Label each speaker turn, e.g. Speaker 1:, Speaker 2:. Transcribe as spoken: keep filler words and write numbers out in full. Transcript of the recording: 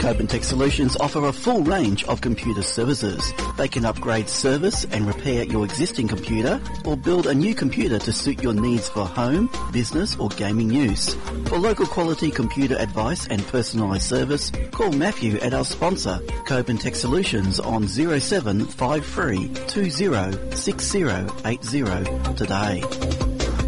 Speaker 1: Copen Tech Solutions offer a full range of computer services. They can upgrade, service and repair your existing computer or build a new computer to suit your needs for home, business or gaming use. For local quality computer advice and personalised service, call Matthew at our sponsor, Copen Tech Solutions on zero seven five three two zero six zero eight zero today.